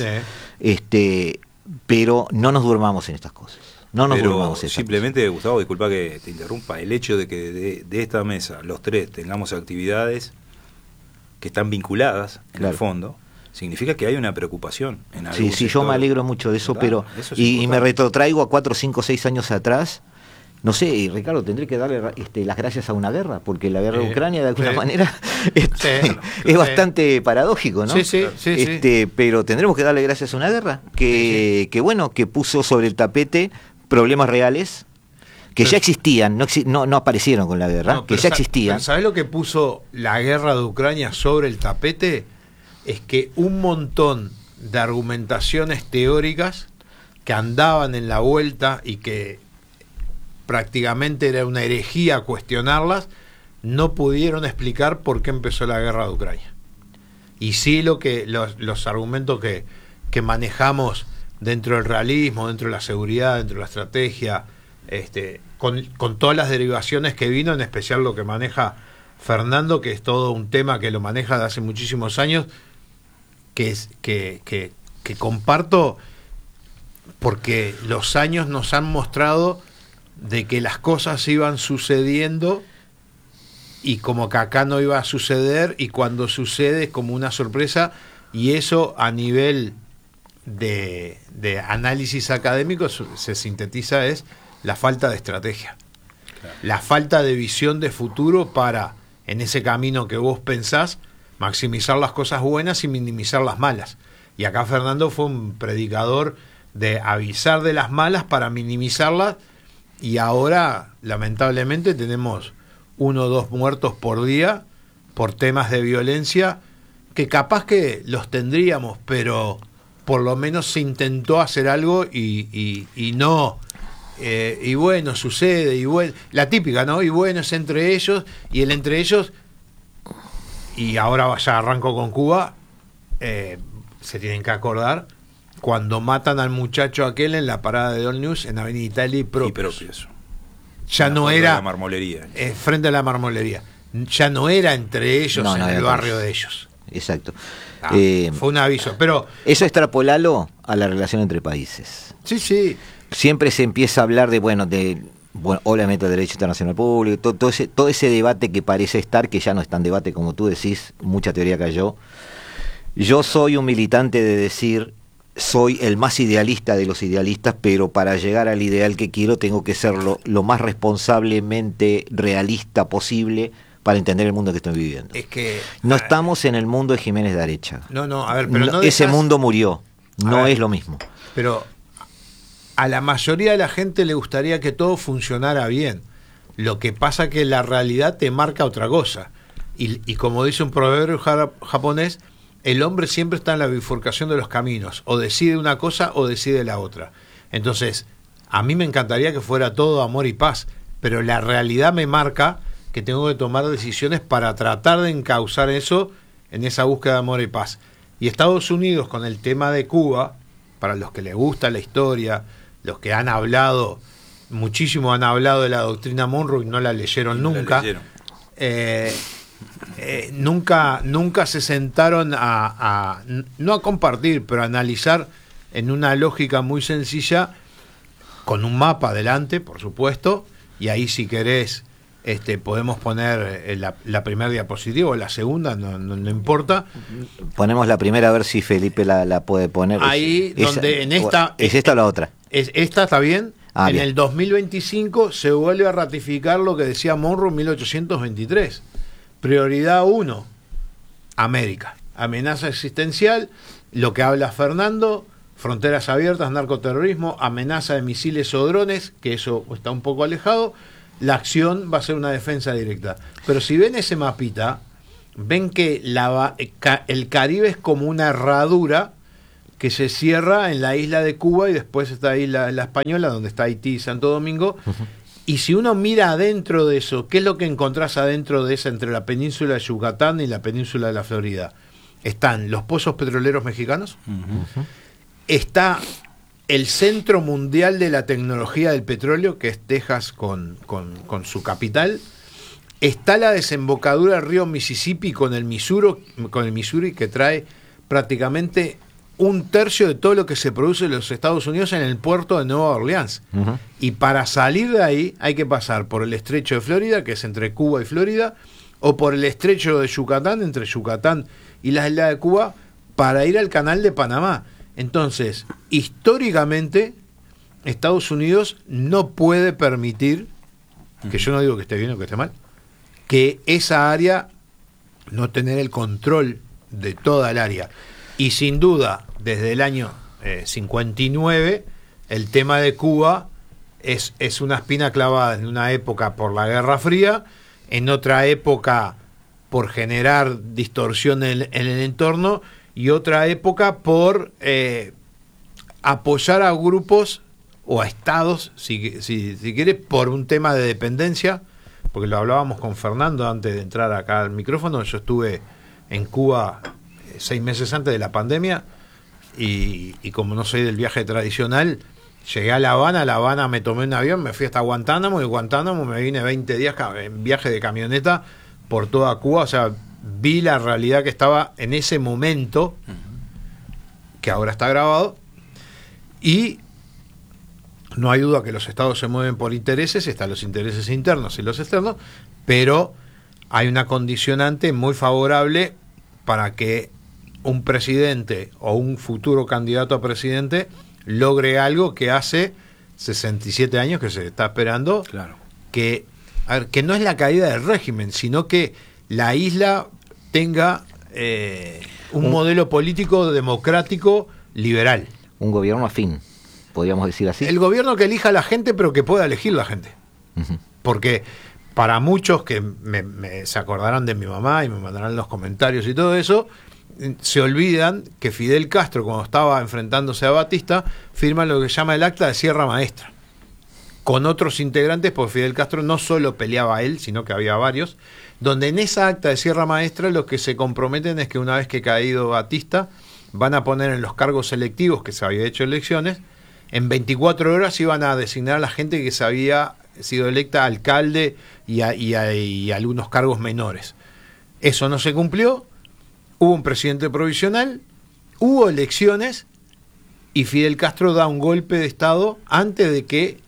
pero no nos durmamos en estas cosas. No nos durmamos en estas simplemente, cosas. Gustavo, disculpa que te interrumpa, el hecho de que de esta mesa los tres tengamos actividades que están vinculadas en el fondo, significa que hay una preocupación en algún Sí, yo me alegro mucho de eso, claro, pero eso es y me retrotraigo a 4, 5, 6 años atrás. No sé, Ricardo, tendré que darle las gracias a una guerra, porque la guerra de Ucrania de alguna manera es bastante paradójico, ¿no? Sí. Pero tendremos que darle gracias a una guerra que puso sobre el tapete problemas reales que ya existían, no aparecieron con la guerra, que ya existían. ¿Sabés lo que puso la guerra de Ucrania sobre el tapete? Es que un montón de argumentaciones teóricas que andaban en la vuelta y que prácticamente era una herejía cuestionarlas, no pudieron explicar por qué empezó la guerra de Ucrania. Y sí los argumentos que manejamos dentro del realismo, dentro de la seguridad, dentro de la estrategia, con todas las derivaciones que vino, en especial lo que maneja Fernando, que es todo un tema que lo maneja de hace muchísimos años, que comparto, porque los años nos han mostrado de que las cosas iban sucediendo y como que acá no iba a suceder, y cuando sucede es como una sorpresa, y eso a nivel de análisis académico se sintetiza es la falta de estrategia, la falta de visión de futuro para, en ese camino que vos pensás, maximizar las cosas buenas y minimizar las malas. Y acá Fernando fue un predicador de avisar de las malas para minimizarlas, y ahora lamentablemente tenemos 1 o 2 muertos por día por temas de violencia, que capaz que los tendríamos, pero por lo menos se intentó hacer algo y no, y bueno, sucede, y bueno, la típica, ¿no? Y bueno, es entre ellos, y el entre ellos, y ahora ya arranco con Cuba, se tienen que acordar cuando matan al muchacho aquel en la parada de All News en Avenida Italia y Propios. Ya no era la marmolería. Frente a la marmolería. Ya no era entre ellos, en el barrio de ellos. Exacto. Fue un aviso, pero eso extrapolalo a la relación entre países. Sí. Siempre se empieza a hablar de obviamente el derecho internacional público, todo ese debate que parece estar, que ya no es tan debate como tú decís, mucha teoría cayó. Yo soy un militante de decir, soy el más idealista de los idealistas, pero para llegar al ideal que quiero tengo que ser lo más responsablemente realista posible para entender el mundo que estoy viviendo. Es que no estamos en el mundo de Jiménez de Arecha. No, a ver, pero no ese mundo murió, no es lo mismo. Pero a la mayoría de la gente le gustaría que todo funcionara bien. Lo que pasa que la realidad te marca otra cosa. Y como dice un proverbio japonés, el hombre siempre está en la bifurcación de los caminos, o decide una cosa o decide la otra. Entonces, a mí me encantaría que fuera todo amor y paz, pero la realidad me marca que tengo que tomar decisiones para tratar de encauzar eso en esa búsqueda de amor y paz. Y Estados Unidos, con el tema de Cuba, para los que les gusta la historia, los que han hablado, muchísimo han hablado de la doctrina Monroe y no la leyeron nunca. Nunca se sentaron no a compartir, pero a analizar en una lógica muy sencilla, con un mapa adelante, por supuesto, y ahí si querés podemos poner la primera diapositiva o la segunda, no importa. Ponemos la primera a ver si Felipe la puede poner. Ahí donde en esta... ¿Es esta o la otra? Esta está bien. En bien. el 2025 se vuelve a ratificar lo que decía Monroe en 1823. Prioridad 1, América. Amenaza existencial, lo que habla Fernando, fronteras abiertas, narcoterrorismo, amenaza de misiles o drones, que eso está un poco alejado. La acción va a ser una defensa directa. Pero si ven ese mapita, ven que el Caribe es como una herradura que se cierra en la isla de Cuba y después está ahí la Española, donde está Haití y Santo Domingo. Y si uno mira adentro de eso, ¿qué es lo que encontrás adentro de esa entre la península de Yucatán y la península de la Florida? Están los pozos petroleros mexicanos, está el centro mundial de la tecnología del petróleo, que es Texas con su capital, está la desembocadura del río Mississippi con el Missouri, que trae prácticamente 1/3 de todo lo que se produce en los Estados Unidos en el puerto de Nueva Orleans. Y para salir de ahí hay que pasar por el estrecho de Florida, que es entre Cuba y Florida, o por el estrecho de Yucatán, entre Yucatán y las islas de Cuba, para ir al canal de Panamá. Entonces, históricamente, Estados Unidos no puede permitir, que yo no digo que esté bien o que esté mal, que esa área no tener el control de toda el área. Y sin duda, desde el año 59, el tema de Cuba es una espina clavada en una época por la Guerra Fría, en otra época por generar distorsión en el entorno, y otra época por apoyar a grupos o a estados, si quieres, por un tema de dependencia, porque lo hablábamos con Fernando antes de entrar acá al micrófono. Yo estuve en Cuba 6 meses antes de la pandemia y como no soy del viaje tradicional, llegué a La Habana, me tomé un avión, me fui hasta Guantánamo, y de Guantánamo me vine 20 días en viaje de camioneta por toda Cuba. O sea, vi la realidad que estaba en ese momento, que ahora está grabado, y no hay duda que los estados se mueven por intereses, están los intereses internos y los externos, pero hay una condicionante muy favorable para que un presidente o un futuro candidato a presidente logre algo que hace 67 años que se está esperando, que no es la caída del régimen, sino que la isla tenga un modelo político democrático liberal. Un gobierno afín, podríamos decir así. El gobierno que elija a la gente, pero que pueda elegir la gente. Porque para muchos que se acordarán de mi mamá y me mandarán los comentarios y todo eso, se olvidan que Fidel Castro, cuando estaba enfrentándose a Batista, firma lo que se llama el Acta de Sierra Maestra, con otros integrantes, porque Fidel Castro no solo peleaba a él, sino que había varios, donde en esa Acta de Sierra Maestra los que se comprometen es que una vez que caído Batista, van a poner en los cargos selectivos, que se había hecho elecciones, en 24 horas iban a designar a la gente que se había sido electa alcalde y algunos cargos menores. Eso no se cumplió, hubo un presidente provisional, hubo elecciones y Fidel Castro da un golpe de Estado antes de que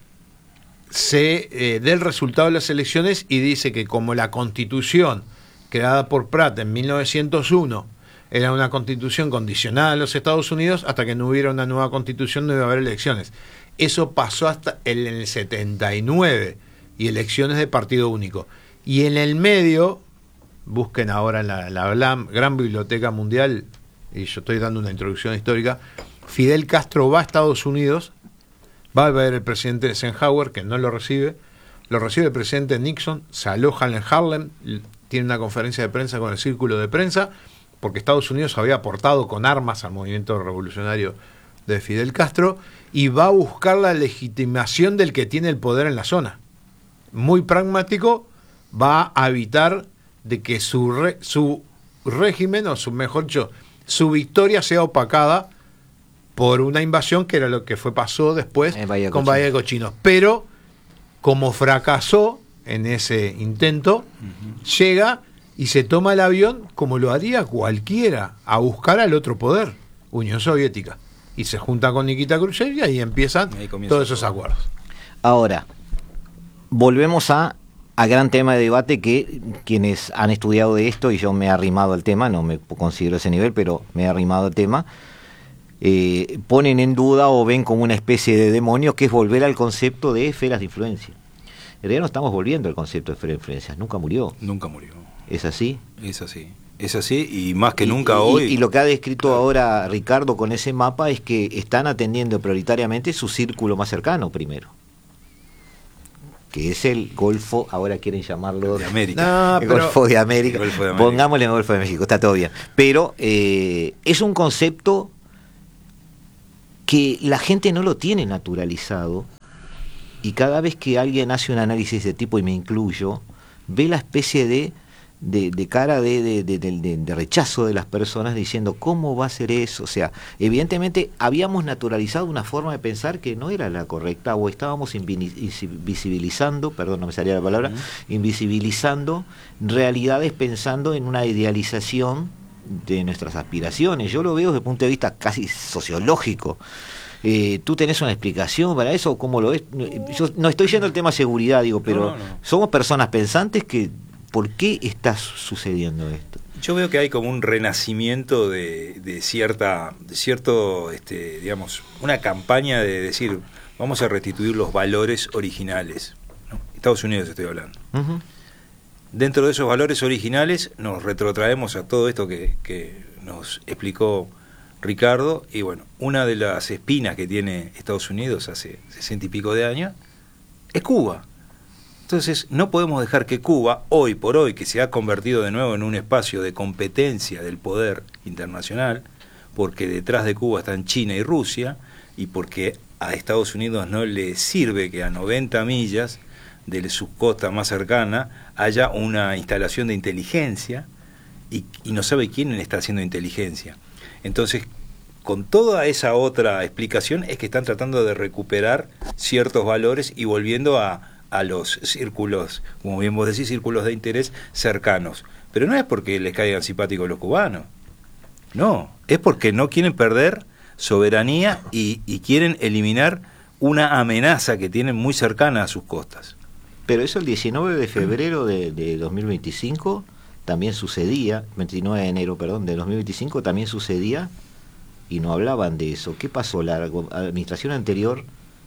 se dé el resultado de las elecciones, y dice que como la constitución creada por Pratt en 1901 era una constitución condicionada a los Estados Unidos, hasta que no hubiera una nueva constitución no iba a haber elecciones. Eso pasó hasta en el 79, y elecciones de partido único. Y en el medio, busquen ahora en la Gran Biblioteca Mundial, y yo estoy dando una introducción histórica, Fidel Castro va a Estados Unidos, va a ver el presidente Eisenhower, que no lo recibe el presidente Nixon, se alojan en Harlem, tiene una conferencia de prensa con el círculo de prensa, porque Estados Unidos había aportado con armas al movimiento revolucionario de Fidel Castro, y va a buscar la legitimación del que tiene el poder en la zona. Muy pragmático, va a evitar de que su régimen, o mejor dicho, su victoria sea opacada por una invasión, que era lo que pasó después con Bahía de Cochinos. Pero, como fracasó en ese intento, llega y se toma el avión, como lo haría cualquiera, a buscar al otro poder, Unión Soviética. Y se junta con Nikita Khrushchev y ahí empiezan todos esos acuerdos. Ahora, volvemos a a gran tema de debate que quienes han estudiado de esto, y yo me he arrimado al tema, no me considero ese nivel, pero me he arrimado al tema, ponen en duda o ven como una especie de demonio, que es volver al concepto de esferas de influencia. En realidad no estamos volviendo al concepto de esferas de influencia, nunca murió. Nunca murió. ¿Es así? Es así. Es así, y más que nunca hoy. Y lo que ha descrito ahora Ricardo con ese mapa es que están atendiendo prioritariamente su círculo más cercano primero, que es el Golfo, ahora quieren llamarlo de América. Golfo de América. Pongámosle el Golfo de México, está todo bien. Pero es un concepto que la gente no lo tiene naturalizado, y cada vez que alguien hace un análisis de tipo, y me incluyo, ve la especie de cara de rechazo de las personas, diciendo ¿cómo va a ser eso? O sea, evidentemente habíamos naturalizado una forma de pensar que no era la correcta, o estábamos invisibilizando, perdón, no me salía la palabra, invisibilizando realidades, pensando en una idealización de nuestras aspiraciones. Yo lo veo desde el punto de vista casi sociológico. ¿Tú tenés una explicación para eso? ¿Cómo lo ves? Yo no estoy yendo al tema seguridad, digo, pero no. Somos personas pensantes que... ¿Por qué está sucediendo esto? Yo veo que hay como un renacimiento de cierto, digamos, una campaña de decir, vamos a restituir los valores originales, ¿no? Estados Unidos estoy hablando. Uh-huh. Dentro de esos valores originales nos retrotraemos a todo esto que nos explicó Ricardo, y bueno, una de las espinas que tiene Estados Unidos hace 60 y pico de años es Cuba. Entonces, no podemos dejar que Cuba, hoy por hoy, que se ha convertido de nuevo en un espacio de competencia del poder internacional, porque detrás de Cuba están China y Rusia, y porque a Estados Unidos no le sirve que a 90 millas de su costa más cercana haya una instalación de inteligencia, y no sabe quién está haciendo inteligencia. Entonces, con toda esa otra explicación, es que están tratando de recuperar ciertos valores y volviendo a los círculos, como bien vos decís, círculos de interés cercanos. Pero no es porque les caigan simpáticos los cubanos, no, es porque no quieren perder soberanía y quieren eliminar una amenaza que tienen muy cercana a sus costas. Pero eso el 19 de febrero de 2025 también sucedía, 29 de enero, perdón, de 2025 también sucedía, y no hablaban de eso. ¿Qué pasó? La administración anterior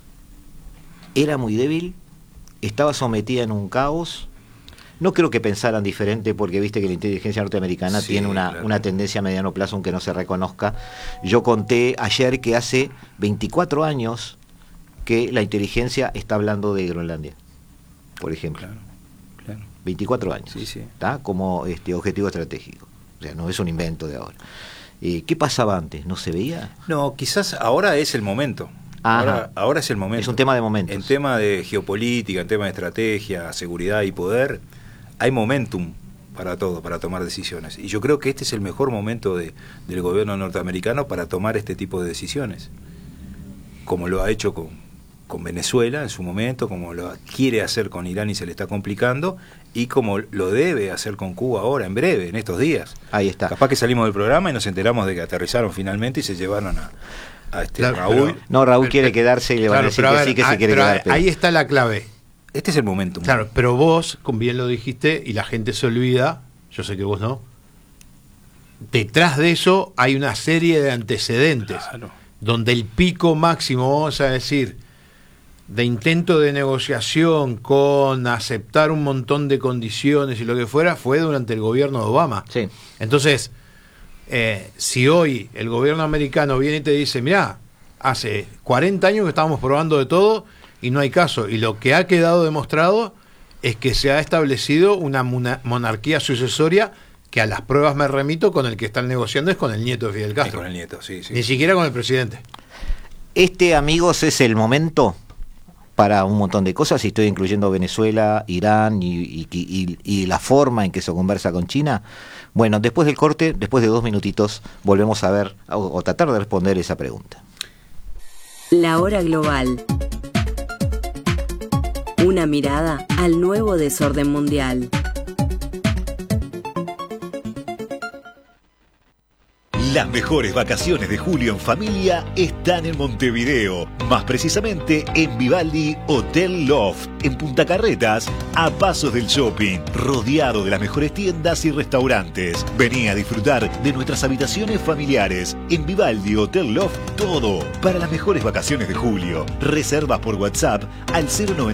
era muy débil, estaba sometida en un caos. No creo que pensaran diferente, porque viste que la inteligencia norteamericana tiene una tendencia a mediano plazo, aunque no se reconozca. Yo conté ayer que hace 24 años que la inteligencia está hablando de Groenlandia, por ejemplo. Claro. 24 años, ¿tá? Como objetivo estratégico. O sea, no es un invento de ahora. ¿Qué pasaba antes? ¿No se veía? No, quizás ahora es el momento. Ahora es el momento. Es un tema de momentos. En tema de geopolítica, en tema de estrategia, seguridad y poder, hay momentum para todo, para tomar decisiones. Y yo creo que este es el mejor momento del gobierno norteamericano para tomar este tipo de decisiones. Como lo ha hecho con Venezuela en su momento, como lo quiere hacer con Irán y se le está complicando, y como lo debe hacer con Cuba ahora, en breve, en estos días. Ahí está. Capaz que salimos del programa y nos enteramos de que aterrizaron finalmente y se llevaron a Raúl. Raúl quiere quedarse y le van a decir que sí, que se quiere quedar. Ahí está la clave. Este es el momento. Claro, pero vos, como bien lo dijiste, y la gente se olvida, yo sé que vos no, detrás de eso hay una serie de antecedentes, donde el pico máximo, vamos a decir, de intento de negociación con aceptar un montón de condiciones y lo que fuera, fue durante el gobierno de Obama. Sí. Entonces, si hoy el gobierno americano viene y te dice, mirá, hace 40 años que estábamos probando de todo y no hay caso, y lo que ha quedado demostrado es que se ha establecido una monarquía sucesoria, que a las pruebas me remito, con el que están negociando es con el nieto de Fidel Castro. Con el nieto, sí. Ni siquiera con el presidente. Amigos, es el momento para un montón de cosas, y estoy incluyendo Venezuela, Irán y la forma en que se conversa con China. Bueno, después del corte, después de 2 minutitos, volvemos a ver o tratar de responder esa pregunta. La hora global. Una mirada al nuevo desorden mundial. Las mejores vacaciones de julio en familia están en Montevideo, más precisamente en Vivaldi Hotel Loft, en Punta Carretas, a pasos del shopping, rodeado de las mejores tiendas y restaurantes. Vení a disfrutar de nuestras habitaciones familiares. En Vivaldi Hotel Loft, todo para las mejores vacaciones de julio. Reservas por WhatsApp al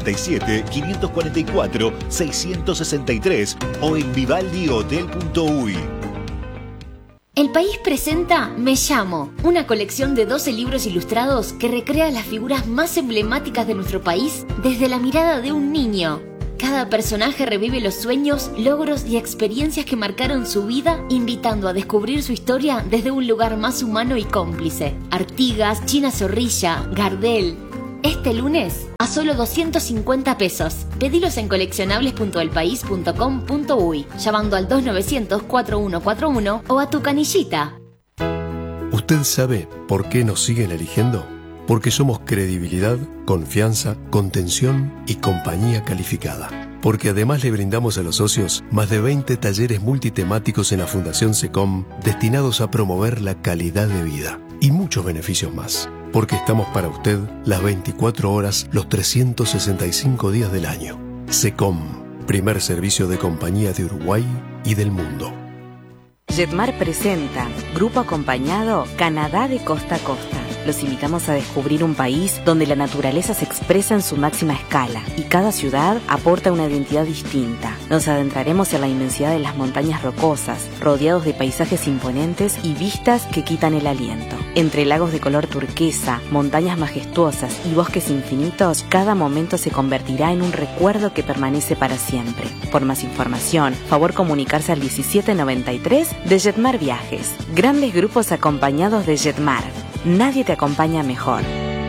097-544-663 o en vivaldihotel.uy. El País presenta Me Llamo, una colección de 12 libros ilustrados que recrea las figuras más emblemáticas de nuestro país desde la mirada de un niño. Cada personaje revive los sueños, logros y experiencias que marcaron su vida, invitando a descubrir su historia desde un lugar más humano y cómplice. Artigas, China Zorrilla, Gardel. Este lunes, a solo 250 pesos. Pedilos en coleccionables.elpaís.com.uy, llamando al 2900-4141 o a tu canillita. ¿Usted sabe por qué nos siguen eligiendo? Porque somos credibilidad, confianza, contención y compañía calificada. Porque además le brindamos a los socios más de 20 talleres multitemáticos en la Fundación SECOM destinados a promover la calidad de vida y muchos beneficios más. Porque estamos para usted las 24 horas, los 365 días del año. SECOM, primer servicio de compañía de Uruguay y del mundo. Jetmar presenta Grupo Acompañado Canadá de Costa a Costa. Los invitamos a descubrir un país donde la naturaleza se expresa en su máxima escala y cada ciudad aporta una identidad distinta. Nos adentraremos en la inmensidad de las montañas rocosas, rodeados de paisajes imponentes y vistas que quitan el aliento. Entre lagos de color turquesa, montañas majestuosas y bosques infinitos, cada momento se convertirá en un recuerdo que permanece para siempre. Por más información, favor comunicarse al 1793 de Jetmar Viajes. Grandes grupos acompañados de Jetmar. Nadie te acompaña mejor.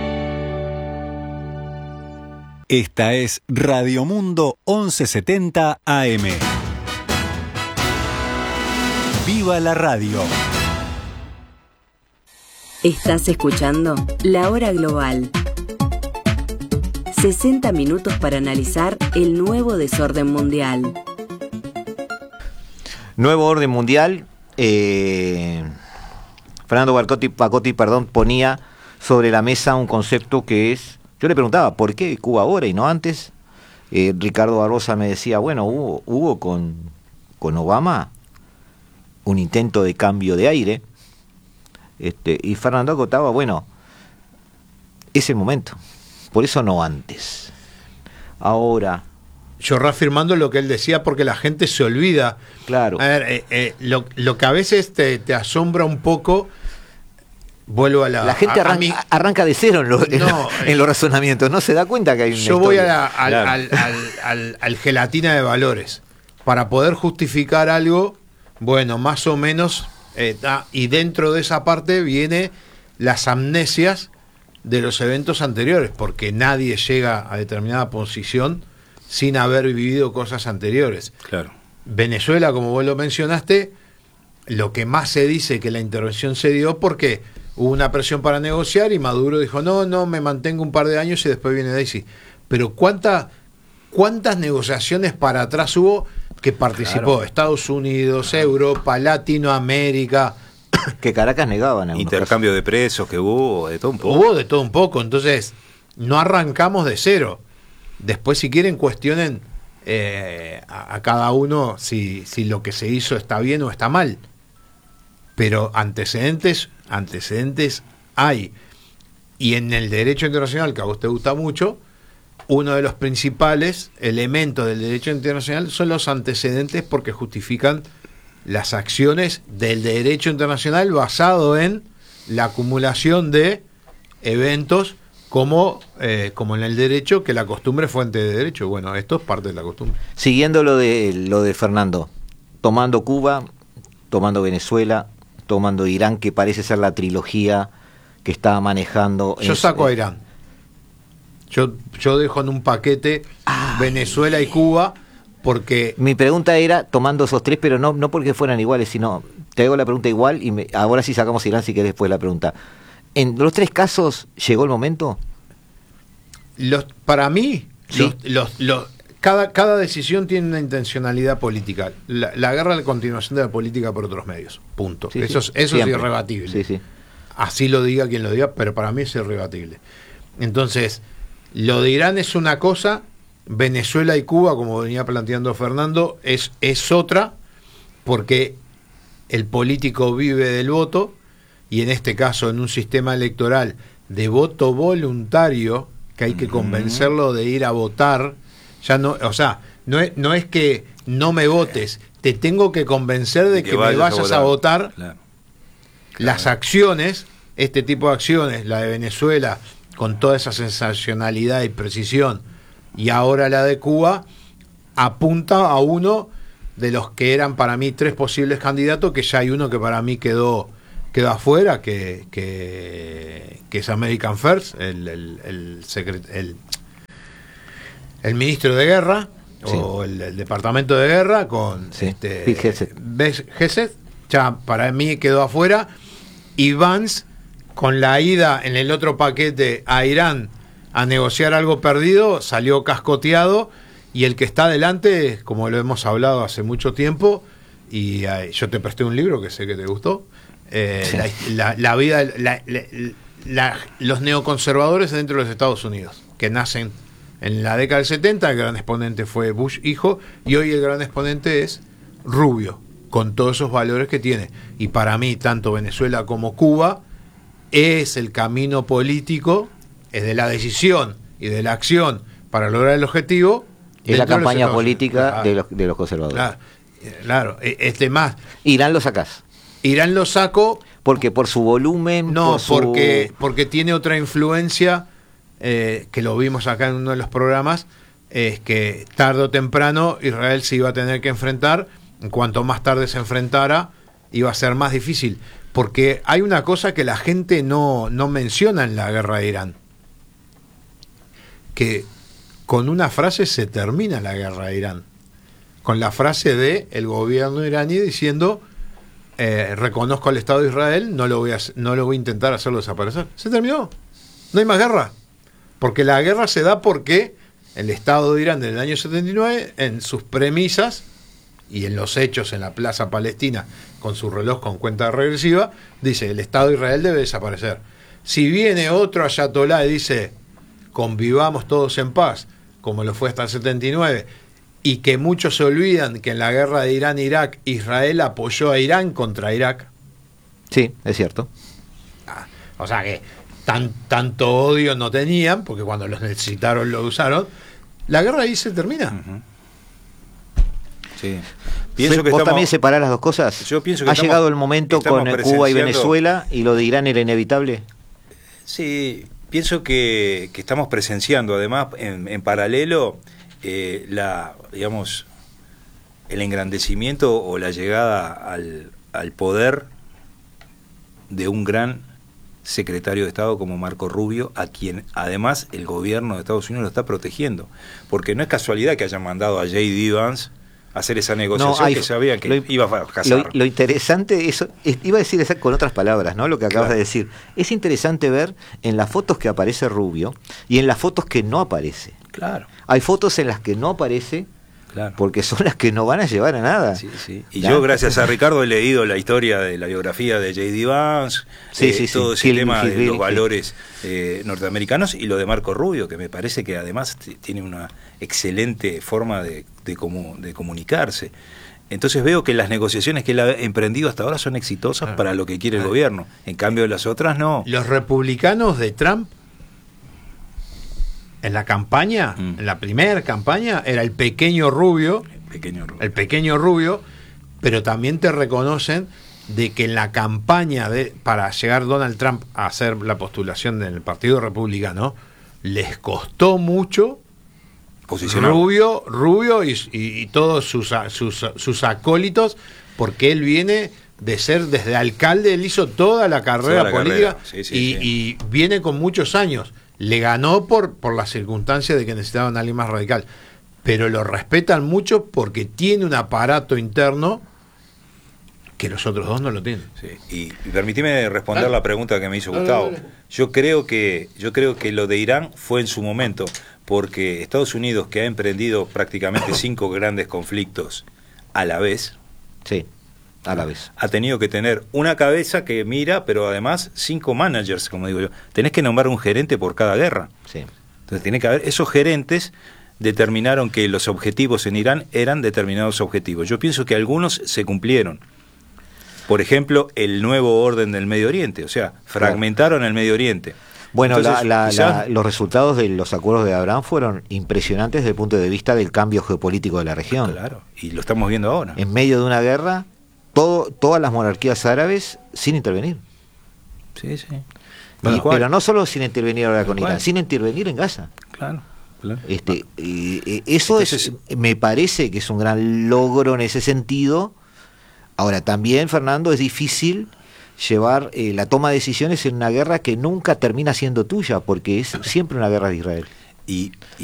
Esta es Radio Mundo 1170 AM. ¡Viva la radio! Estás escuchando La Hora Global. 60 minutos para analizar el nuevo desorden mundial. Nuevo orden mundial. Fernando Pacotti, ponía sobre la mesa un concepto que es... Yo le preguntaba, ¿por qué Cuba ahora y no antes? Ricardo Barbosa me decía, bueno, hubo con Obama un intento de cambio de aire. Y Fernando acotaba, bueno, es el momento, por eso no antes. Ahora... Yo reafirmando lo que él decía, porque la gente se olvida. Claro. A ver, lo que a veces te asombra un poco, vuelvo a la... La gente arranca de cero en los razonamientos, no se da cuenta que hay una Yo historia. voy al gelatina de valores. Para poder justificar algo, bueno, más o menos, y dentro de esa parte viene las amnesias de los eventos anteriores, porque nadie llega a determinada posición sin haber vivido cosas anteriores. Claro. Venezuela, como vos lo mencionaste, lo que más se dice que la intervención se dio porque hubo una presión para negociar y Maduro dijo, no, me mantengo un par de años y después viene Daisy. Pero ¿cuántas negociaciones para atrás hubo que participó? Claro. Estados Unidos, Europa, Latinoamérica. Que Caracas negaban. Intercambio de presos que hubo, de todo un poco. Hubo de todo un poco, entonces no arrancamos de cero. Después, si quieren, cuestionen a cada uno si lo que se hizo está bien o está mal. Pero antecedentes hay. Y en el derecho internacional, que a vos te gusta mucho, uno de los principales elementos del derecho internacional son los antecedentes, porque justifican las acciones del derecho internacional basado en la acumulación de eventos como en el derecho, que la costumbre es fuente de derecho. Bueno, esto es parte de la costumbre. Siguiendo lo de Fernando, tomando Cuba, tomando Venezuela, tomando Irán, que parece ser la trilogía que está manejando. Yo saco a Irán. Yo dejo en un paquete Venezuela y Cuba, porque... Mi pregunta era, tomando esos tres, pero no porque fueran iguales, sino... Te hago la pregunta igual y ahora sí sacamos Irán, si querés después la pregunta. ¿En los tres casos llegó el momento? Para mí, ¿sí? cada decisión tiene una intencionalidad política. La guerra es la continuación de la política por otros medios. Punto. Sí, eso sí. es Siempre. irrebatible. Sí, sí. Así lo diga quien lo diga, pero para mí es irrebatible. Entonces, lo de Irán es una cosa, Venezuela y Cuba, como venía planteando Fernando, es otra, porque el político vive del voto, y en este caso en un sistema electoral de voto voluntario, que hay que convencerlo de ir a votar, ya no, o sea, no es que no me votes, te tengo que convencer de que me vayas a votar. Claro. Las acciones, este tipo de acciones, la de Venezuela, con toda esa sensacionalidad y precisión, y ahora la de Cuba, apunta a uno de los que eran para mí 3 posibles candidatos, que ya hay uno que para mí quedó afuera, que es American First, el ministro de Guerra, sí, o el Departamento de Guerra, con Gesed, ya para mí quedó afuera, y Vance, con la ida en el otro paquete a Irán a negociar algo perdido, salió cascoteado, y el que está adelante, como lo hemos hablado hace mucho tiempo, y yo te presté un libro que sé que te gustó, sí, la vida, los neoconservadores dentro de los Estados Unidos, que nacen en la década del 70, el gran exponente fue Bush hijo, y hoy el gran exponente es Rubio, con todos esos valores que tiene. Y para mí, tanto Venezuela como Cuba, es el camino político, es de la decisión y de la acción para lograr el objetivo. Es la campaña política de los conservadores. Claro, más. Irán lo sacás. Irán lo saco. Porque por su volumen. No, porque tiene otra influencia, que lo vimos acá en uno de los programas, es que tarde o temprano Israel se iba a tener que enfrentar. En cuanto más tarde se enfrentara, iba a ser más difícil. Porque hay una cosa que la gente no menciona en la guerra de Irán. Que con una frase se termina la guerra de Irán. Con la frase de el gobierno iraní diciendo, reconozco al Estado de Israel, no lo voy a intentar hacerlo desaparecer. Se terminó. No hay más guerra. Porque la guerra se da porque el Estado de Irán del año 79, en sus premisas y en los hechos en la Plaza Palestina, con su reloj con cuenta regresiva, dice, el Estado de Israel debe desaparecer. Si viene otro ayatolá y dice, convivamos todos en paz, como lo fue hasta el 79, y que muchos se olvidan que en la guerra de Irán-Irak, Israel apoyó a Irán contra Irak. Sí, es cierto. O sea que tanto odio no tenían, porque cuando los necesitaron lo usaron. La guerra ahí se termina. Uh-huh. Sí. Pienso que ¿Vos también separás las dos cosas? Yo pienso que ¿Ha llegado el momento con Cuba y Venezuela y lo de Irán era inevitable? Sí, pienso que estamos presenciando además en paralelo digamos, el engrandecimiento o la llegada al poder de un gran secretario de Estado como Marco Rubio, a quien además el gobierno de Estados Unidos lo está protegiendo, porque no es casualidad que hayan mandado a J.D. Vance a hacer esa negociación que sabían que iba a fracasar. Lo interesante, iba a decir con otras palabras, ¿no? Lo que acabas de decir. Es interesante ver en las fotos que aparece Rubio y en las fotos que no aparece. Claro. Hay fotos en las que no aparece, claro, porque son las que no van a llevar a nada. Sí, sí. Y yo, gracias a Ricardo, he leído la historia de la biografía de J.D. Vance, todo ese tema de los valores norteamericanos, y lo de Marco Rubio, que me parece que además tiene una excelente forma de comunicarse. Entonces veo que las negociaciones que él ha emprendido hasta ahora son exitosas para lo que quiere el gobierno. En cambio, las otras no. Los republicanos de Trump, en la campaña, en la primera campaña, era el pequeño Rubio, pero también te reconocen de que en la campaña para llegar Donald Trump a hacer la postulación del Partido Republicano, les costó mucho Rubio y todos sus acólitos, porque él viene de ser desde alcalde, él hizo toda la carrera política. Y viene con muchos años. Le ganó por la circunstancia de que necesitaban a alguien más radical, pero lo respetan mucho porque tiene un aparato interno que los otros dos no lo tienen. Sí. Y permíteme responder la pregunta que me hizo Gustavo. Yo creo que lo de Irán fue en su momento, porque Estados Unidos, que ha emprendido prácticamente 5 grandes conflictos a la vez, sí, a la vez, ha tenido que tener una cabeza que mira, pero además 5 managers, como digo yo. Tenés que nombrar un gerente por cada guerra. Sí. Entonces tiene que haber, esos gerentes determinaron que los objetivos en Irán eran determinados objetivos. Yo pienso que algunos se cumplieron. Por ejemplo, el nuevo orden del Medio Oriente, o sea, fragmentaron el Medio Oriente. Bueno, entonces, los resultados de los acuerdos de Abraham fueron impresionantes desde el punto de vista del cambio geopolítico de la región. Claro, y lo estamos viendo ahora. En medio de una guerra, todas las monarquías árabes sin intervenir. Sí, sí. Pero no solo sin intervenir ahora con Irán, sin intervenir en Gaza. Claro. Eso me parece que es un gran logro en ese sentido. Ahora, también, Fernando, es difícil llevar la toma de decisiones en una guerra que nunca termina siendo tuya, porque es siempre una guerra de Israel. Y